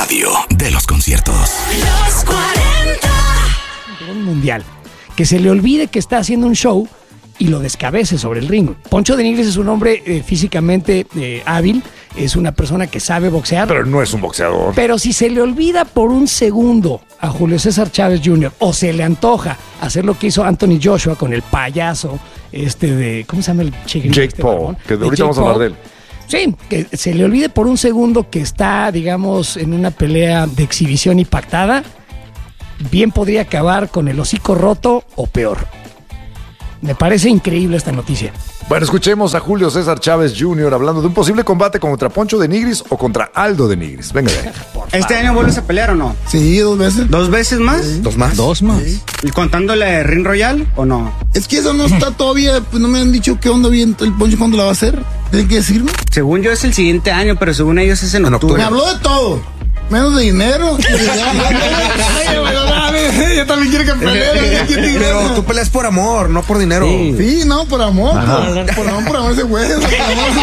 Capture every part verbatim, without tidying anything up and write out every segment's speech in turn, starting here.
radio de los conciertos. Los cuarenta. Un mundial. Que se le olvide que está haciendo un show y lo descabece sobre el ring. Poncho de Nigris es un hombre eh, físicamente eh, hábil, es una persona que sabe boxear. Pero no es un boxeador. Pero si se le olvida por un segundo a Julio César Chávez junior o se le antoja hacer lo que hizo Anthony Joshua con el payaso este de... ¿Cómo se llama el chiquito? Jake este Paul, barbón? que De ahorita Jake vamos a hablar Paul. de él. Sí, que se le olvide por un segundo que está, digamos, en una pelea de exhibición y pactada, bien podría acabar con el hocico roto o peor. Me parece increíble esta noticia. Bueno, escuchemos a Julio César Chávez junior hablando de un posible combate contra Poncho de Nigris o contra Aldo de Nigris. Venga de ahí. ¿Este año vuelves a pelear o no? Sí, dos veces. ¿Dos veces más? Sí. ¿Dos más? Dos más. Sí. ¿Y contándole Ring Royal o no? Es que eso no está todavía, pues no me han dicho qué onda bien el Poncho cuándo la va a hacer. Tienen que decirme. Según yo es el siguiente año, pero según ellos es en En octubre. Me habló de todo. Menos de dinero. Yo también quiero que pelee. Pero tú peleas por amor, no por dinero. Sí, no, por amor. Por, por amor, por amor ese güey. Por amor.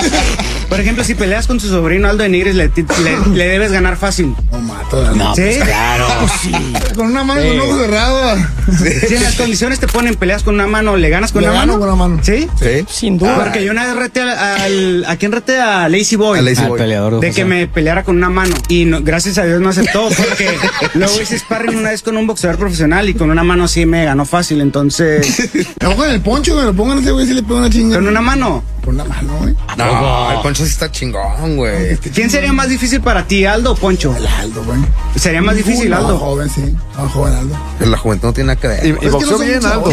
Por ejemplo, si peleas con su sobrino Aldo de Nigris, le, le, le debes ganar fácil. No mato. No, ¿Sí? Claro. con una mano y con un ojo cerrado. Si en las condiciones te ponen peleas con una mano, ¿le ganas con Le una gano mano? con una mano. ¿Sí? Sí. Sin duda. Porque yo una vez reté al, al- ¿a quién reté? A Lazy Boy. A Lazy Ah, Boy. peleador de que me peleara con una mano. Y no- gracias a Dios no aceptó, porque luego hice sparring una vez con un boxeador profesional y con una mano así me ganó fácil, entonces... Me pongan el Poncho, me lo pongan a ese güey si le pego una chinga. ¿Con una mano? Con una mano, güey. No, el Poncho sí está chingón, güey. ¿Quién sería más difícil para ti, Aldo o Poncho? El Aldo, güey. Sería más difícil, No, Aldo. joven, sí. No, joven Aldo. En la juventud no tiene nada que ver. Y, güey. y Es que boxeó no son bien, Aldo.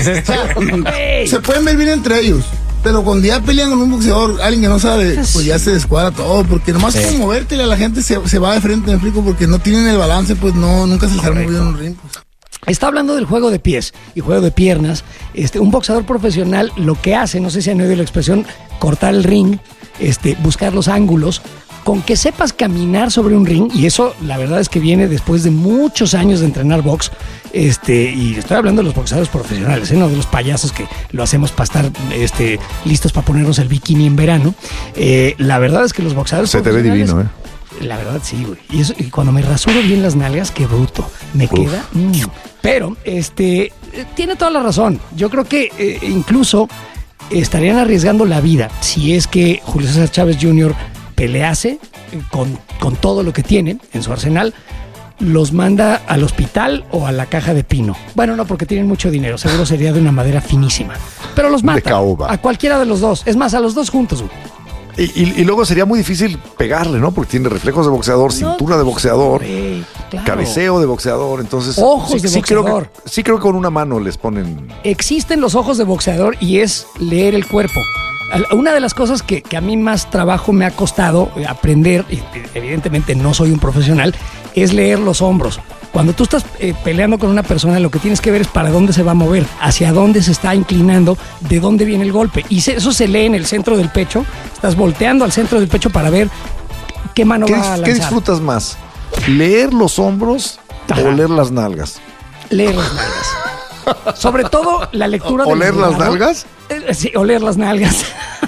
boxeadores. Se pueden ver bien entre ellos. Pero cuando ya pelean con un boxeador, alguien que no sabe, pues ya se descuadra todo. Porque nomás como movértele a la gente se, se va de frente, me explico, porque no tienen el balance, pues no, nunca se les arma muy bien un ring. Pues. Está hablando del juego de pies y juego de piernas. Este, un boxeador profesional lo que hace, no sé si han oído la expresión, cortar el ring, este, buscar los ángulos. Con que sepas caminar sobre un ring, y eso la verdad es que viene después de muchos años de entrenar box, este, y estoy hablando de los boxeadores profesionales, ¿eh? No de los payasos que lo hacemos para estar este, listos para ponernos el bikini en verano. Eh, la verdad es que los boxeadores Se te ve profesionales- divino, ¿eh? La verdad sí, güey. Y, eso, y cuando me rasuro bien las nalgas, qué bruto. Me Uf. queda. mm. Pero, este, eh, tiene toda la razón. Yo creo que eh, incluso estarían arriesgando la vida si es que Julio César Chávez junior pelease eh, con, con todo lo que tiene en su arsenal. Los manda al hospital o a la caja de pino. Bueno, no, porque tienen mucho dinero. Seguro sería de una madera finísima. Pero los mata. caoba. A cualquiera de los dos. Es más, a los dos juntos, güey. Y, y- y luego sería muy difícil pegarle, ¿no? Porque tiene reflejos de boxeador, cintura de boxeador, Güey, claro. cabeceo de boxeador. Entonces, Ojos de sí creo que, boxeador. sí creo que con una mano les ponen. Existen los ojos de boxeador y es leer el cuerpo. Al- Una de las cosas que, que a mí más trabajo me ha costado eh, aprender, y eh, evidentemente no soy un profesional, es leer los hombros. Cuando tú estás eh, peleando con una persona, lo que tienes que ver es para dónde se va a mover, hacia dónde se está inclinando, de dónde viene el golpe. Y se- eso se lee en el centro del pecho. Estás volteando al centro del pecho para ver qué mano ¿Qué, va a dis- lanzar. qué disfrutas más? ¿Leer los hombros Ajá. o leer las nalgas? Leer las nalgas. Sobre todo la lectura del ¿Oler las arrugado. nalgas? Eh, Sí, oler las nalgas.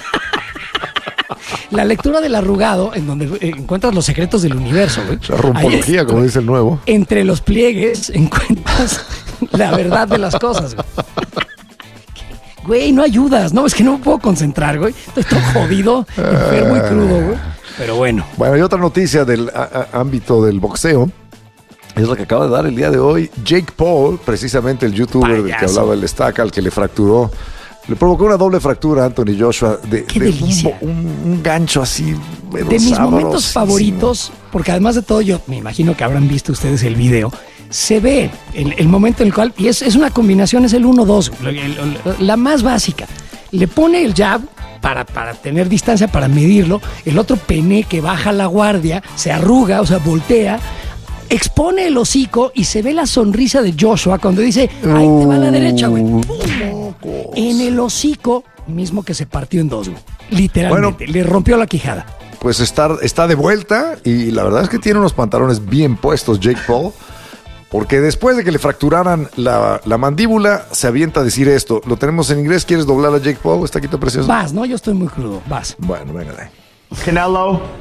La lectura del arrugado, en donde eh, encuentras los secretos del universo, güey. O sea, rumpología, Ahí, como dice el nuevo. entre los pliegues encuentras la verdad de las cosas, güey. Güey, no ayudas, no, es que no me puedo concentrar, güey. Estoy todo jodido, enfermo y crudo, güey. Pero bueno. Bueno, y otra noticia del a- a- ámbito del boxeo es la que acaba de dar el día de hoy Jake Paul, precisamente el youtuber del que Payaso. hablaba el Estaca, al que le fracturó, le provocó una doble fractura a Anthony Joshua de, ¡Qué de un delicia! bo- un, un gancho así. pero De mis momentos sabrosísimo. favoritos, porque además de todo, yo me imagino que habrán visto ustedes el video, se ve el, el momento en el cual, y es, es una combinación, es el uno dos, la más básica. Le pone el jab para, para tener distancia, para medirlo, el otro pene que baja la guardia, se arruga, o sea, voltea, expone el hocico y se ve la sonrisa de Joshua cuando dice, ahí te va la derecha, güey. ¡Pum! En el hocico mismo que se partió en dos, güey. Literalmente, le rompió la quijada. Pues está, está de vuelta y la verdad es que tiene unos pantalones bien puestos Jake Paul, porque después de que le fracturaran la, la mandíbula, se avienta a decir esto. Lo tenemos en inglés. ¿Quieres doblar a Jake Paul? Está quito precioso. Vas, ¿no? Yo estoy muy crudo, vas. Bueno, venga de ahí. Canelo,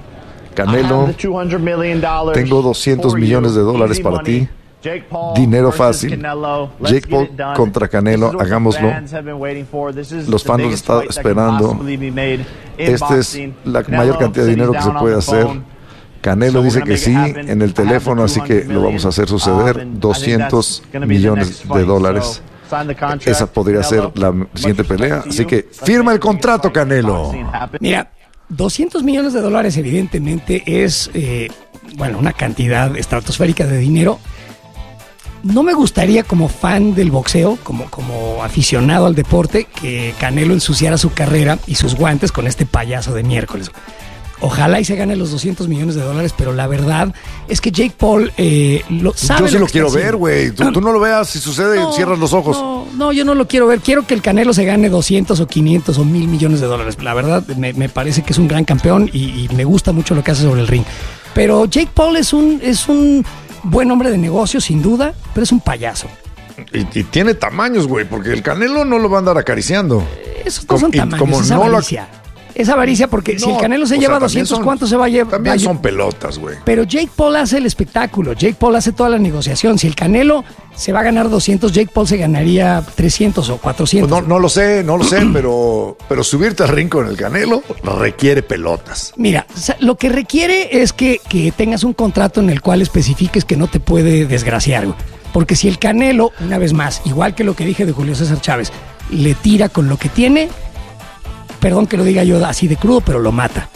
Canelo, tengo doscientos millones de dólares para ti. Dinero fácil. Jake Paul contra Canelo, hagámoslo. Los fans lo están esperando. Esta es la mayor cantidad de dinero que se puede hacer. Canelo dice que sí en el teléfono, así que lo vamos a hacer suceder. doscientos millones de dólares. Esa podría ser la siguiente pelea. Así que firma el contrato, Canelo. Mira, doscientos millones de dólares evidentemente es, eh, bueno, una cantidad estratosférica de dinero. No me gustaría, como fan del boxeo, como, como aficionado al deporte, que Canelo ensuciara su carrera y sus guantes con este payaso de miércoles. Ojalá y se gane los doscientos millones de dólares, pero la verdad es que Jake Paul eh, lo sabe. Yo sí lo, lo que quiero está ver, güey. Tú, tú no lo veas, si sucede, No, cierras los ojos. No, no, yo no lo quiero ver. Quiero que el Canelo se gane doscientos o quinientos o mil millones de dólares. La verdad, me, me parece que es un gran campeón y, y me gusta mucho lo que hace sobre el ring. Pero Jake Paul es un, es un buen hombre de negocio, sin duda, pero es un payaso. Y, y tiene tamaños, güey, porque el Canelo no lo va a andar acariciando. Esos no son Y tamaños, como es no lo- avaricia. Es avaricia porque si No, el Canelo se o lleva sea, también doscientos, son- ¿cuánto se va a llevar? También son pelotas, güey. Pero Jake Paul hace el espectáculo, Jake Paul hace toda la negociación. Si el Canelo se va a ganar doscientos, Jake Paul se ganaría trescientos o cuatrocientos. Pues no, no lo sé, no lo sé, pero, pero subirte al ring con el Canelo requiere pelotas. Mira, o sea, lo que requiere es que, que tengas un contrato en el cual especifiques que no te puede desgraciar, güey. Porque si el Canelo, una vez más, igual que lo que dije de Julio César Chávez, le tira con lo que tiene, perdón que lo diga yo así de crudo, pero lo mata.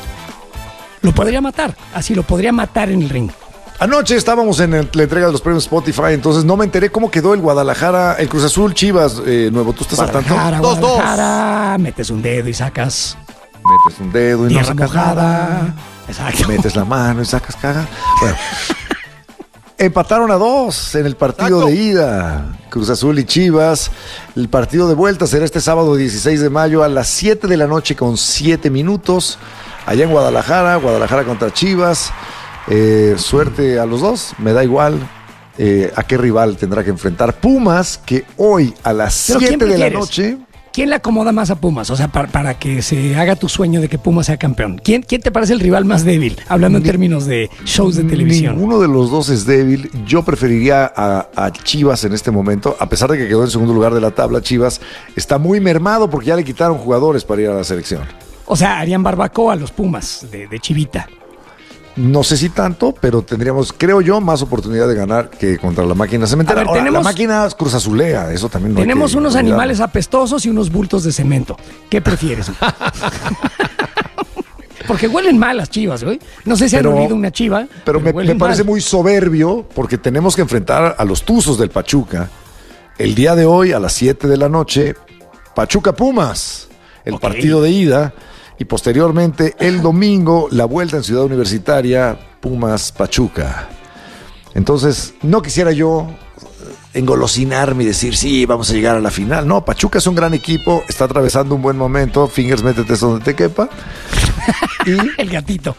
Lo podría matar, así lo podría matar en el ring. Anoche estábamos en el- la entrega de los premios Spotify, entonces no me enteré cómo quedó el Guadalajara, el Cruz Azul, Chivas, eh, Nuevo. ¿Tú estás al tanto? Guadalajara, dos dos. Guadalajara, metes un dedo y sacas Metes un dedo y no tierra sacas mojada. nada. Exacto. Metes la mano y sacas caga. Bueno. Empataron a dos en el partido de ida. Cruz Azul y Chivas. El partido de vuelta será este sábado dieciséis de mayo a las siete de la noche con siete minutos. Allá en Guadalajara, Guadalajara contra Chivas. Eh, suerte a los dos, me da igual eh, a qué rival tendrá que enfrentar. Pumas, que hoy a las Pero ¿quién siete de la prefieres? noche. ¿Quién le acomoda más a Pumas? O sea, para, para que se haga tu sueño de que Pumas sea campeón. ¿Quién, ¿Quién te parece el rival más débil? Hablando en términos de shows de televisión. Ninguno de los dos es débil. Yo preferiría a, a Chivas en este momento, a pesar de que quedó en segundo lugar de la tabla. Chivas está muy mermado porque ya le quitaron jugadores para ir a la selección. O sea, harían barbacoa a los Pumas de, de Chivita. No sé si tanto, pero tendríamos, creo yo, más oportunidad de ganar que contra la máquina cementera. A ver, Ahora, tenemos- la máquina Cruz Azulea, eso también no hay Tenemos que unos olvidar. animales apestosos y unos bultos de cemento. ¿Qué prefieres? Porque huelen mal las chivas, güey. No sé si Pero- han olido una chiva. Pero me, huelen me parece mal. muy soberbio porque tenemos que enfrentar a los Tuzos del Pachuca el día de hoy a las siete de la noche. Pachuca Pumas, el Ok. partido de ida. Y posteriormente el domingo la vuelta en Ciudad Universitaria, Pumas Pachuca. Entonces no quisiera yo engolosinarme y decir sí, vamos a llegar a la final. No, Pachuca es un gran equipo, está atravesando un buen momento. Fingers, métete donde te quepa. Y El gatito.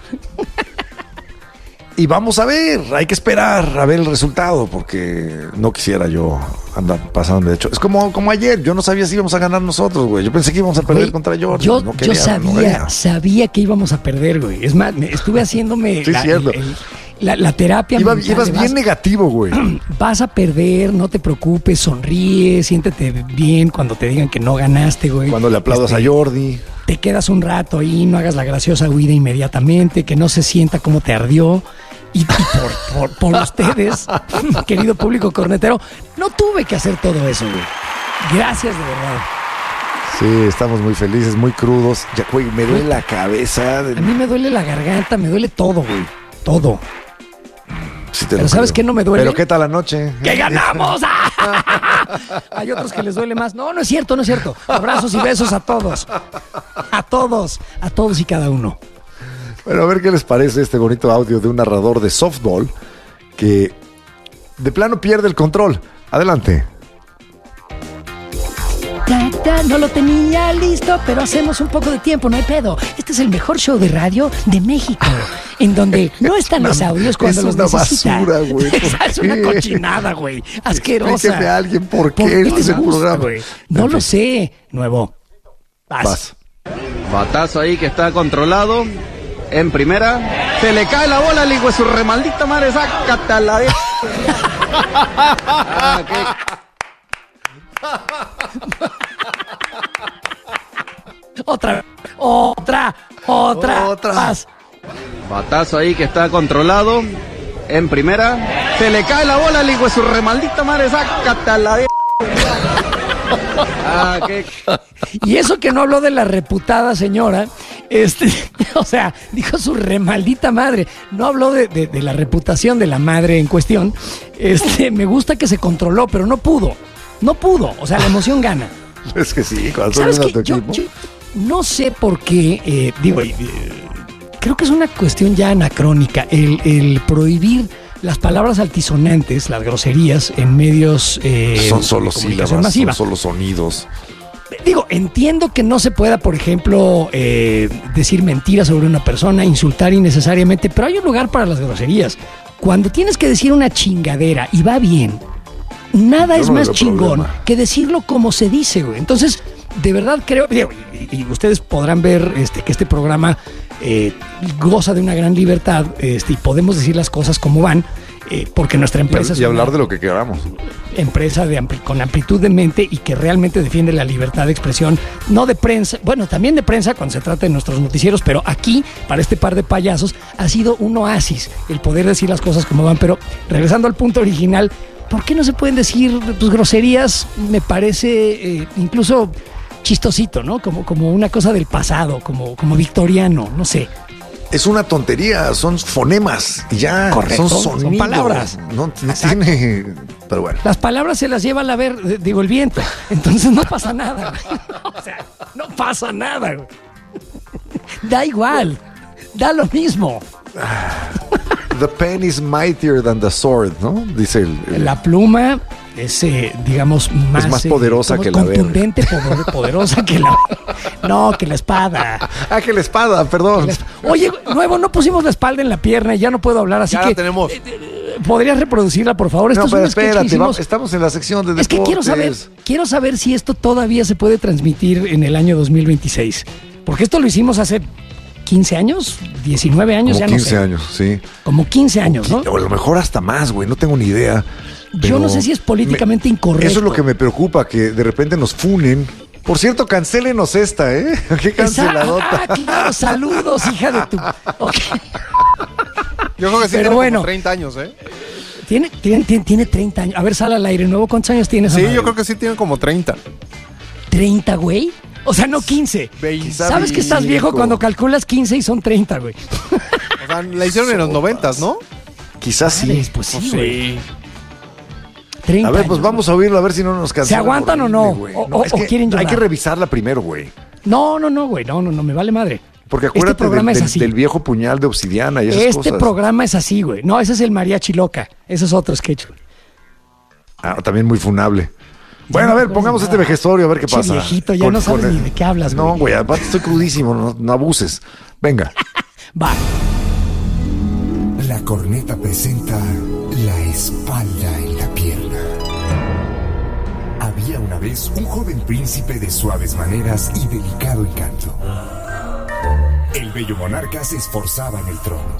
Y vamos a ver, hay que esperar a ver el resultado, porque no quisiera yo andar pasando de hecho. Es como, como ayer, yo no sabía si íbamos a ganar nosotros, güey. Yo pensé que íbamos a perder Güey, contra Jordan. Yo, no yo quería, no sabía, quería. sabía que íbamos a perder, güey. Es más, me- estuve haciéndome Sí, la, cierto. el- la- la terapia. Iba- mental ibas de bien vas- negativo, güey. Vas a perder, no te preocupes, sonríe, siéntete bien cuando te digan que no ganaste, güey. Cuando le aplaudas Este, a Jordi. Te quedas un rato ahí, no hagas la graciosa huida inmediatamente, que no se sienta como te ardió. Y, y por, por, por ustedes, querido público cornetero, no tuve que hacer todo eso, güey. Gracias de verdad. Sí, estamos muy felices, muy crudos. Ya, güey, me duele la cabeza. A mí me duele la garganta, me duele todo, güey. Todo. Sí te Pero lo ¿sabes creo. qué no me duele? Pero ¿qué tal la noche? ¡Que ganamos! Hay otros que les duele más. No, no es cierto, no es cierto. Abrazos y besos a todos. A todos, a todos y cada uno. Bueno, a ver qué les parece este bonito audio de un narrador de softball que de plano pierde el control. Adelante. Ta, ta, no lo tenía listo, pero hacemos un poco de tiempo, no hay pedo. Este es el mejor show de radio de México, en donde no están los audios cuando es los una necesitan. basura, güey. ¿Por Es una qué? cochinada, güey. Asquerosa. Explíqueme a alguien por qué ¿Por este les es el gusta, programa? güey? No En lo fin. sé. Nuevo. Vas. Vas. Batazo ahí que está controlado. en primera. Se le cae la bola, le digo, su remaldita madre, sácate a la de... Ah, qué... Otra, otra, otra, Otra. más. Batazo ahí que está controlado. En primera. Se le cae la bola, le digo, su remaldita madre, sácate a la de... Ah, qué... Y eso que no habló de la reputada señora, este, o sea, dijo su remaldita madre, no habló de, de, de la reputación de la madre en cuestión. Este, me gusta que se controló, pero no pudo, no pudo, o sea, la emoción gana. Es que sí, cuando estás ¿Sabes viendo a qué? tu Yo, equipo. yo no sé por qué, eh, digo, eh, creo que es una cuestión ya anacrónica, el, el prohibir las palabras altisonantes, las groserías en medios eh, Son solo de comunicación sílabas, masiva. son solo sonidos. Digo, entiendo que no se pueda, por ejemplo, eh, decir mentiras sobre una persona, insultar innecesariamente, pero hay un lugar para las groserías. Cuando tienes que decir una chingadera y va bien, nada Yo es no le más veo chingón problema. que decirlo como se dice, güey. Entonces, de verdad creo, digo, y, y ustedes podrán ver este, que este programa eh, goza de una gran libertad este, y podemos decir las cosas como van, eh, porque nuestra empresa es Y, y hablar una de lo que queramos. empresa de ampli- con amplitud de mente y que realmente defiende la libertad de expresión, no de prensa, bueno, también de prensa cuando se trata de nuestros noticieros, pero aquí, para este par de payasos, ha sido un oasis el poder decir las cosas como van. Pero regresando al punto original, ¿por qué no se pueden decir pues, groserías? Me parece eh, incluso chistosito, ¿no? Como, como una cosa del pasado, como, como victoriano, no sé. Es una tontería, son fonemas y ya. Correcto, son son sonidos. palabras. No, no tiene. Pero bueno. Las palabras se las lleva la ver, eh, digo, el viento. Entonces no pasa nada. O sea, no pasa nada. Güey. Da igual. Da lo mismo. The pen is mightier than the sword, ¿no? Dice el. el- La pluma es, eh, digamos, más, más eh, poderosa ¿cómo? que la verga. contundente, poder- poderosa que la. No, que la espada. Ah, que la espada, perdón. La esp- Oye, nuevo, no pusimos la espalda en la pierna y ya no puedo hablar, así Ya que. la tenemos. eh, eh, ¿Podrías reproducirla, por favor? Esto No, es pero un sketch que espérate, hicimos- va- estamos en la sección de deportes. Es que quiero saber, quiero saber si esto todavía se puede transmitir en el año dos mil veintiséis. Porque esto lo hicimos hace quince años, diecinueve años, Como ya no quince sé. años, sí. Como quince años, ¿no? O a lo mejor hasta más, güey, no tengo ni idea. Yo Pero no sé si es políticamente me- incorrecto. Eso es lo que me preocupa, que de repente nos funen. Por cierto, cancélenos esta, ¿eh? Qué Esa- canceladota. Ah, claro, saludos, hija de tu. Ok. Yo creo que sí Pero tiene bueno. como treinta años, ¿eh? Tiene, tiene, tiene, tiene treinta años. A ver, sal al aire nuevo. ¿Cuántos años tienes? Sí, yo creo que sí tiene como treinta. ¿treinta, güey? O sea, no quince. Quizá ¿Sabes que estás viejo veinticinco. cuando calculas quince y son treinta, güey? O sea, la hicieron en los noventas, ¿no? Quizás sí. Madres, pues sí, güey. treinta A ver, pues años. vamos a oírlo a ver si no nos cancelan. ¿Se aguantan o no? horrible, güey. O- No, o- es o que quieren hay llorar. que revisarla primero, güey. No, no, no, güey. No, no, no, me vale madre. Porque Este acuérdate programa del, es del- así. del viejo puñal de obsidiana y esas Este cosas. programa es así, güey. No, ese es el mariachi loca. Ese es otro sketch. Ah, también muy funable. Bueno, a ver, pongamos este vejestorio a ver qué Che, pasa. viejito, ya no sabes ni de qué hablas, No, güey. güey, aparte estoy crudísimo, no, no abuses. Venga. Va. La corneta presenta la espalda en la pierna. Había una vez un joven príncipe de suaves maneras y delicado encanto. El bello monarca se esforzaba en el trono.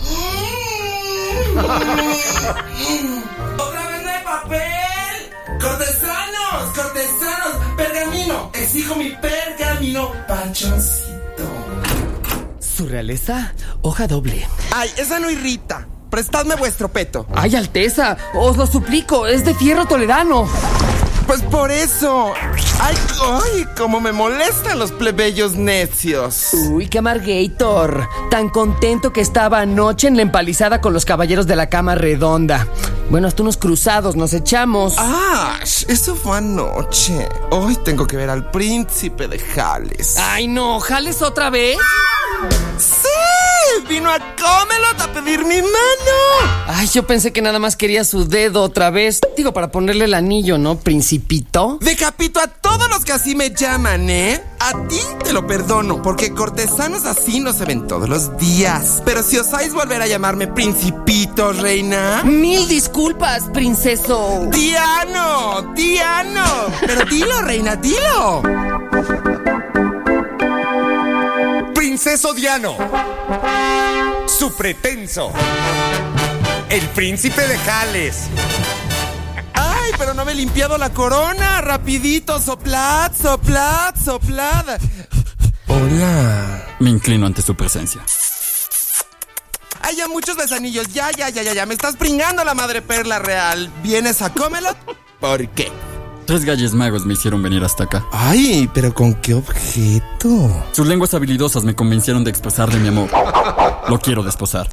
¡Otra vez no hay papel! ¡Cortesanos! ¡Cortesanos! ¡Pergamino! ¡Exijo mi pergamino! ¡Pachoncito! ¿Su realeza? Hoja doble. ¡Ay, esa no irrita! ¡Prestadme vuestro peto! ¡Ay, Alteza! ¡Os lo suplico! ¡Es de fierro toledano! Pues por eso. Ay, ay, cómo me molestan los plebeyos necios. Uy, qué amargator. Tan contento que estaba anoche en la empalizada con los caballeros de la cama redonda. Bueno, hasta unos cruzados nos echamos. Ah, eso fue anoche. Hoy tengo que ver al príncipe de Jales. Ay, no, ¿Jales otra vez? ¡Sí! ¡Vino a Comelot a pedir mi mano! Ay, yo pensé que nada más quería su dedo otra vez. Digo, para ponerle el anillo, ¿no, principito? Decapito a todos los que así me llaman, ¿eh? A ti te lo perdono, porque cortesanos así no se ven todos los días. Pero si osáis volver a llamarme principito, reina... Mil disculpas, princeso. ¡Diano! ¡Diano! Pero dilo, reina, dilo. princeso Diano. Su pretenso. El príncipe de Jales. ¡Ay, pero no me he limpiado la corona! ¡Rapidito! ¡Soplad, soplad, soplad! Hola. Me inclino ante su presencia. ¡Ay, ya muchos besanillos! Ya, ya, ya, ya, ya. Me estás pringando la madre perla real. ¿Vienes a Comelot? ¿Por qué? Tres galles magos me hicieron venir hasta acá. Ay, pero ¿con qué objeto? Sus lenguas habilidosas me convencieron de expresarle mi amor. Lo quiero desposar.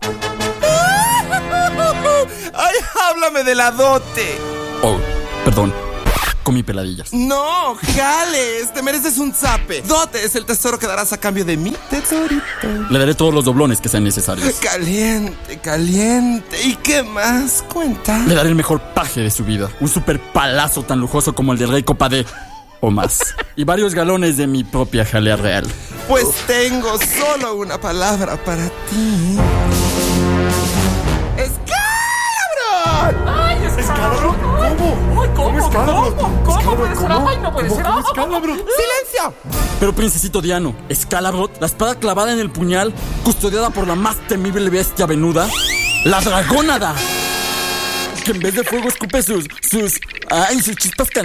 ¡Ay, háblame de la dote! Oh, perdón. Comí peladillas. No, Jales, te mereces un zape. Dote es el tesoro que darás a cambio de mi tesorito. Le daré todos los doblones que sean necesarios. Caliente, caliente. ¿Y qué más? Cuenta. Le daré el mejor paje de su vida. Un super palazo tan lujoso como el del rey Copadé. O más. Y varios galones de mi propia jalea real. Pues tengo solo una palabra para ti. ¡Escalabro! ¡Ay, ¿Escalabro? ¿Cómo? Ay, ¿cómo? Escalabro? ¿Cómo? ¿Cómo puede ser? Ay, no puede ser. Escalabro? ¡Silencio! Pero princesito Diano, Excalibur, la espada clavada en el puñal, custodiada por la más temible bestia venuda, la dragónada, que en vez de fuego escupe sus, sus, ay, sus chispas calientes.